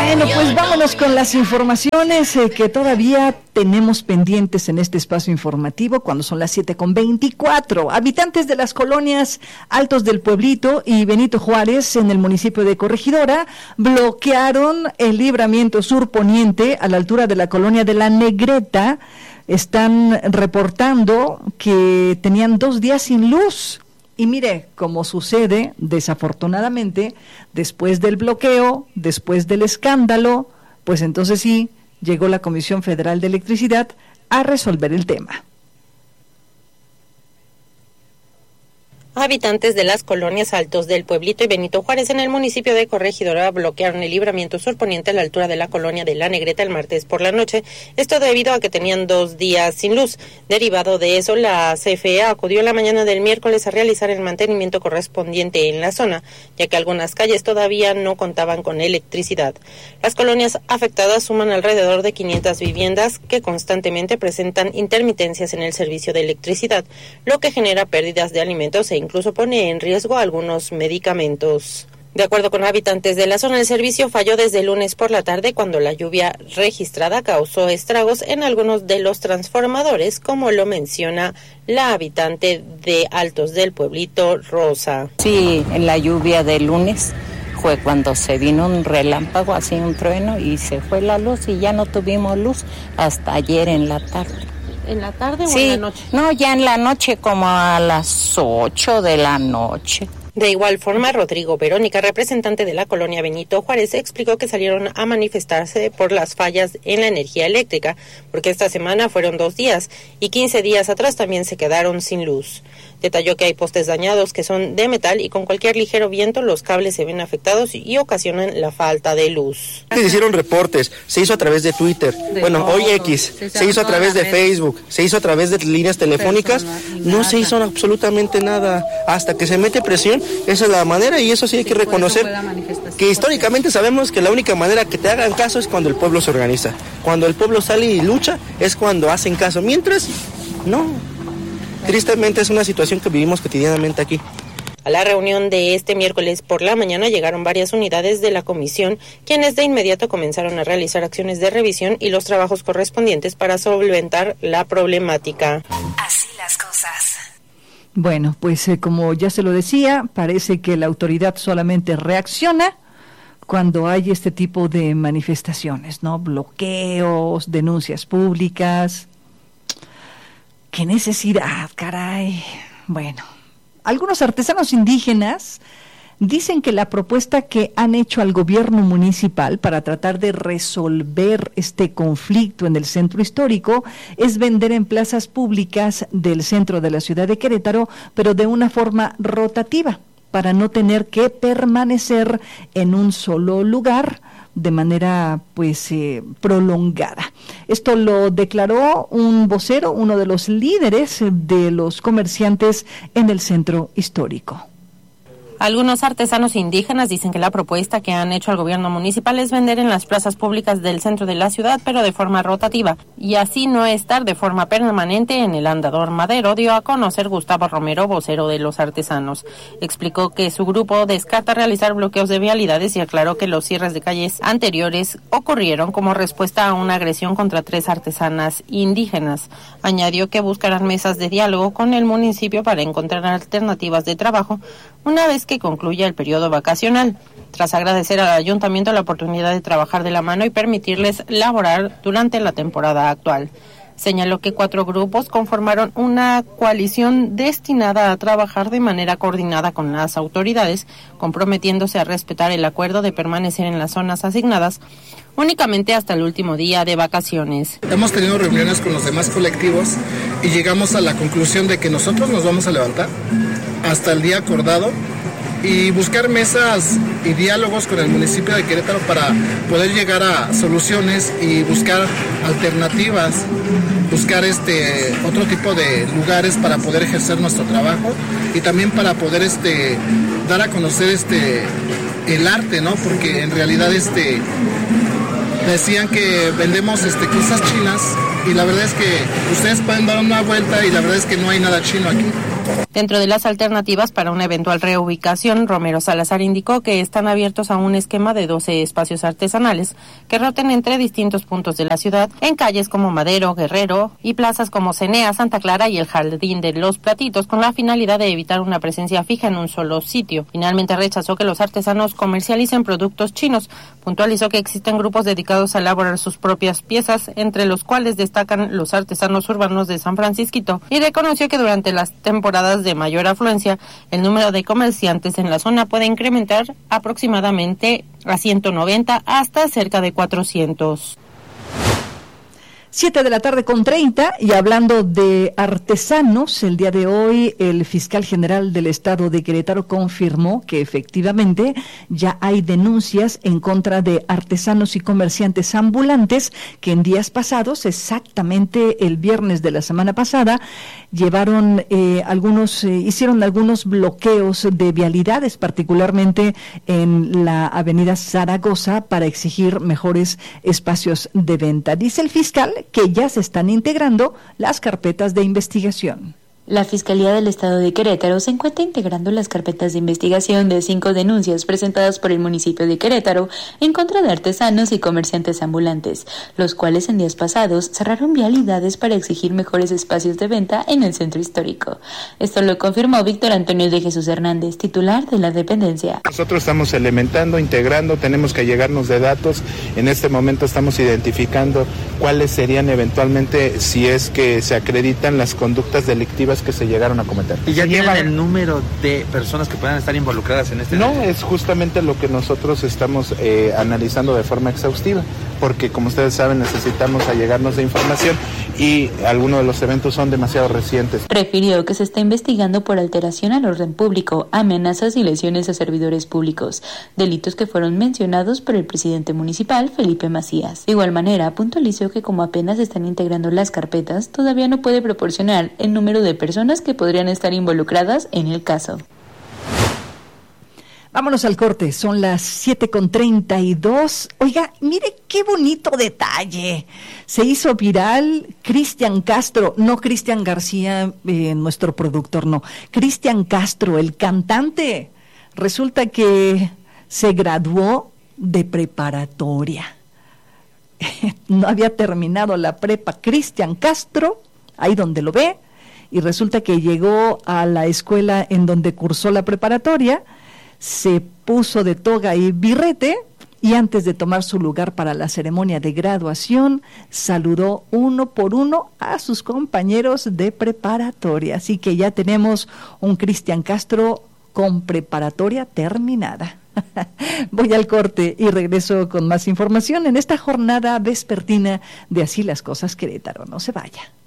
Bueno, pues vámonos con las informaciones que todavía tenemos pendientes en este espacio informativo cuando son las 7:24. Habitantes de las colonias Altos del Pueblito y Benito Juárez en el municipio de Corregidora bloquearon el libramiento sur poniente a la altura de la colonia de La Negreta. Están reportando que tenían 2 días sin luz. Y mire, como sucede, desafortunadamente, después del bloqueo, después del escándalo, pues entonces sí, llegó la Comisión Federal de Electricidad a resolver el tema. Habitantes de las colonias Altos del Pueblito y Benito Juárez en el municipio de Corregidora bloquearon el libramiento sur poniente a la altura de la colonia de La Negreta el martes por la noche, esto debido a que tenían 2 días sin luz. Derivado de eso, la CFE acudió la mañana del miércoles a realizar el mantenimiento correspondiente en la zona, ya que algunas calles todavía no contaban con electricidad. Las colonias afectadas suman alrededor de 500 viviendas que constantemente presentan intermitencias en el servicio de electricidad, lo que genera pérdidas de alimentos e incluso pone en riesgo algunos medicamentos. De acuerdo con habitantes de la zona, el servicio falló desde el lunes por la tarde cuando la lluvia registrada causó estragos en algunos de los transformadores, como lo menciona la habitante de Altos del Pueblito, Rosa. Sí, en la lluvia del lunes fue cuando se vino un relámpago, así un trueno, y se fue la luz y ya no tuvimos luz hasta ayer en la tarde. ¿En la tarde o sí, en la noche? No, ya en la noche, como a las 8 de la noche. De igual forma, Rodrigo Verónica, representante de la colonia Benito Juárez, explicó que salieron a manifestarse por las fallas en la energía eléctrica, porque esta semana fueron 2 días y 15 días atrás también se quedaron sin luz. Detalló que hay postes dañados que son de metal y con cualquier ligero viento los cables se ven afectados y ocasionan la falta de luz. Se hicieron reportes, se hizo a través de Twitter, hoy X, se hizo a través de Facebook, se hizo a través de líneas telefónicas, no se hizo absolutamente nada hasta que se mete presión. Esa es la manera y eso sí hay que reconocer que históricamente sabemos que la única manera que te hagan caso es cuando el pueblo se organiza. Cuando el pueblo sale y lucha es cuando hacen caso, mientras no. Tristemente es una situación que vivimos cotidianamente aquí. A la reunión de este miércoles por la mañana llegaron varias unidades de la comisión, quienes de inmediato comenzaron a realizar acciones de revisión y los trabajos correspondientes para solventar la problemática. Así las cosas. Bueno, pues como ya se lo decía, parece que la autoridad solamente reacciona cuando hay este tipo de manifestaciones, ¿no? Bloqueos, denuncias públicas. ¡Qué necesidad, caray! Bueno, algunos artesanos indígenas dicen que la propuesta que han hecho al gobierno municipal para tratar de resolver este conflicto en el centro histórico es vender en plazas públicas del centro de la ciudad de Querétaro, pero de una forma rotativa, para no tener que permanecer en un solo lugar de manera prolongada. Esto lo declaró un vocero, uno de los líderes de los comerciantes en el centro histórico. Algunos artesanos indígenas dicen que la propuesta que han hecho al gobierno municipal es vender en las plazas públicas del centro de la ciudad, pero de forma rotativa, y así no estar de forma permanente en el andador Madero, dio a conocer Gustavo Romero, vocero de los artesanos. Explicó que su grupo descarta realizar bloqueos de vialidades y aclaró que los cierres de calles anteriores ocurrieron como respuesta a una agresión contra 3 artesanas indígenas. Añadió que buscarán mesas de diálogo con el municipio para encontrar alternativas de trabajo una vez que concluya el periodo vacacional, tras agradecer al ayuntamiento la oportunidad de trabajar de la mano y permitirles laborar durante la temporada actual. Señaló que 4 grupos conformaron una coalición destinada a trabajar de manera coordinada con las autoridades, comprometiéndose a respetar el acuerdo de permanecer en las zonas asignadas únicamente hasta el último día de vacaciones. Hemos tenido reuniones con los demás colectivos y llegamos a la conclusión de que nosotros nos vamos a levantar hasta el día acordado y buscar mesas y diálogos con el municipio de Querétaro para poder llegar a soluciones y buscar alternativas, buscar otro tipo de lugares para poder ejercer nuestro trabajo y también para poder dar a conocer el arte, ¿no? Porque en realidad decían que vendemos cosas chinas y la verdad es que ustedes pueden dar una vuelta y la verdad es que no hay nada chino aquí. Dentro de las alternativas para una eventual reubicación, Romero Salazar indicó que están abiertos a un esquema de 12 espacios artesanales que roten entre distintos puntos de la ciudad, en calles como Madero, Guerrero y plazas como Cenea, Santa Clara y el Jardín de los Platitos, con la finalidad de evitar una presencia fija en un solo sitio. Finalmente rechazó que los artesanos comercialicen productos chinos. Puntualizó que existen grupos dedicados a elaborar sus propias piezas, entre los cuales destacan los artesanos urbanos de San Francisquito, y reconoció que durante las temporadas de mayor afluencia, el número de comerciantes en la zona puede incrementar aproximadamente a 190 hasta cerca de 400. 7:30 y hablando de artesanos, el día de hoy el fiscal general del estado de Querétaro confirmó que efectivamente ya hay denuncias en contra de artesanos y comerciantes ambulantes que en días pasados, exactamente el viernes de la semana pasada, hicieron algunos bloqueos de vialidades, particularmente en la avenida Zaragoza, para exigir mejores espacios de venta. Dice el fiscal que ya se están integrando las carpetas de investigación. La Fiscalía del Estado de Querétaro se encuentra integrando las carpetas de investigación de 5 denuncias presentadas por el municipio de Querétaro en contra de artesanos y comerciantes ambulantes, los cuales en días pasados cerraron vialidades para exigir mejores espacios de venta en el centro histórico. Esto lo confirmó Víctor Antonio de Jesús Hernández, titular de la dependencia. Nosotros estamos elementando, integrando, tenemos que llegarnos de datos. En este momento estamos identificando cuáles serían eventualmente, si es que se acreditan las conductas delictivas que se llegaron a cometer. ¿Y ya llevan el número de personas que puedan estar involucradas en este? No, es justamente lo que nosotros estamos analizando de forma exhaustiva, porque como ustedes saben necesitamos allegarnos de información y algunos de los eventos son demasiado recientes. Refirió que se está investigando por alteración al orden público, amenazas y lesiones a servidores públicos, delitos que fueron mencionados por el presidente municipal, Felipe Macías. De igual manera, puntualizó que como apenas están integrando las carpetas, todavía no puede proporcionar el número de personas que podrían estar involucradas en el caso. Vámonos al corte, son las 7:32. Oiga, mire qué bonito detalle. Se hizo viral Cristian Castro, no Cristian García, nuestro productor, no. Cristian Castro, el cantante. Resulta que se graduó de preparatoria. No había terminado la prepa Cristian Castro, ahí donde lo ve, y resulta que llegó a la escuela en donde cursó la preparatoria, se puso de toga y birrete y antes de tomar su lugar para la ceremonia de graduación, saludó uno por uno a sus compañeros de preparatoria. Así que ya tenemos un Cristian Castro con preparatoria terminada. Voy al corte y regreso con más información en esta jornada vespertina de Así las Cosas Querétaro. No se vaya.